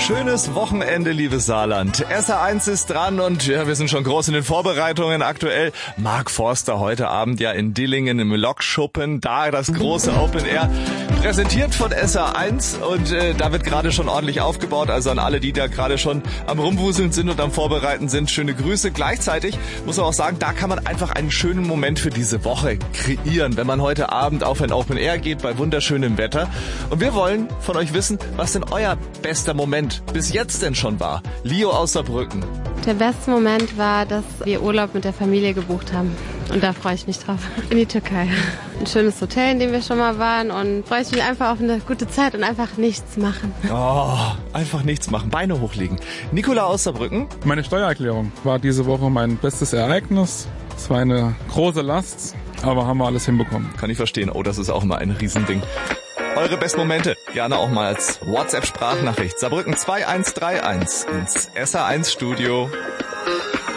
Schönes Wochenende, liebes Saarland. SR1 ist dran und ja, wir sind schon groß in den Vorbereitungen aktuell. Mark Forster heute Abend ja in Dillingen im Lokschuppen, da das große Open Air, präsentiert von SR1 und da wird gerade schon ordentlich aufgebaut. Also an alle, die da gerade schon am Rumwuseln sind und am Vorbereiten sind, schöne Grüße. Gleichzeitig muss man auch sagen, da kann man einfach einen schönen Moment für diese Woche kreieren, wenn man heute Abend auf ein Open Air geht bei wunderschönem Wetter. Und wir wollen von euch wissen, was denn euer bester Moment bis jetzt denn schon war. Leo aus Saarbrücken. Der beste Moment war, dass wir Urlaub mit der Familie gebucht haben. Und da freue ich mich drauf. In die Türkei. Ein schönes Hotel, in dem wir schon mal waren. Und freue ich mich einfach auf eine gute Zeit und einfach nichts machen. Oh, einfach nichts machen. Beine hochlegen. Nicola aus Saarbrücken. Meine Steuererklärung war diese Woche mein bestes Ereignis. Es war eine große Last, aber haben wir alles hinbekommen. Kann ich verstehen. Oh, das ist auch immer ein Riesending. Eure besten Momente, gerne auch mal als WhatsApp-Sprachnachricht. Saarbrücken 2131 ins SR1 Studio.